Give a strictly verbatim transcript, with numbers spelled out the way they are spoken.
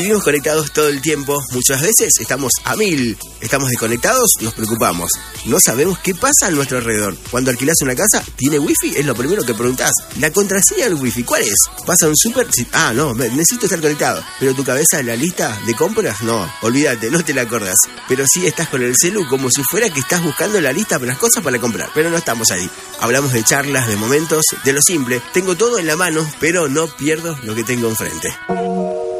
Vivimos conectados todo el tiempo, muchas veces estamos a mil, estamos desconectados, nos preocupamos, no sabemos qué pasa a nuestro alrededor. Cuando alquilás una casa, ¿tiene wifi? Es lo primero que preguntás. La contraseña del wifi, ¿cuál es? ¿Vas a un súper? Ah, no, necesito estar conectado. Pero tu cabeza en la lista de compras, no, olvídate, no te la acordás. Pero sí estás con el celu como si fuera que estás buscando la lista de las cosas para comprar, pero no estamos ahí. Hablamos de charlas, de momentos, de lo simple. Tengo todo en la mano, pero no pierdo lo que tengo enfrente.